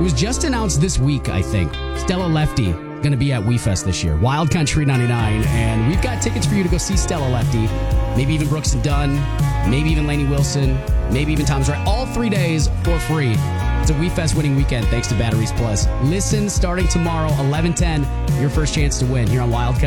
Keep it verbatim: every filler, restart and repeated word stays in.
It was just announced this week, I think. Stella Lefty going to be at WeFest this year. Wild Country ninety-nine. And we've got tickets for you to go see Stella Lefty. Maybe even Brooks and Dunn. Maybe even Lainey Wilson. Maybe even Thomas Wright. All three days for free. It's a WeFest winning weekend thanks to Batteries Plus. Listen starting tomorrow, eleven ten. Your first chance to win here on Wild Country.